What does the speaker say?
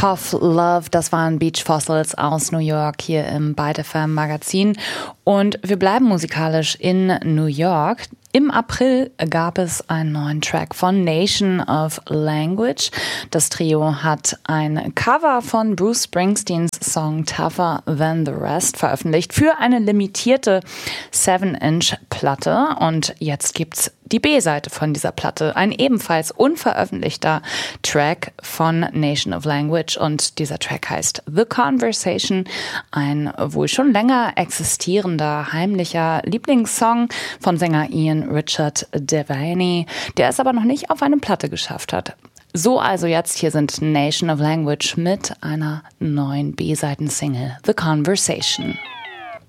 Tough Love, das waren Beach Fossils aus New York hier im Byte FM Magazin. Und wir bleiben musikalisch in New York. Im April gab es einen neuen Track von Nation of Language. Das Trio hat ein Cover von Bruce Springsteens Song Tougher Than the Rest veröffentlicht für eine limitierte 7-Inch-Platte. Und jetzt gibt's die B-Seite von dieser Platte, ein ebenfalls unveröffentlichter Track von Nation of Language. Und dieser Track heißt The Conversation, ein wohl schon länger existierender, heimlicher Lieblingssong von Sänger Ian Richard Devaney, der es aber noch nicht auf eine Platte geschafft hat. So also jetzt, hier sind Nation of Language mit einer neuen B-Seiten-Single, The Conversation.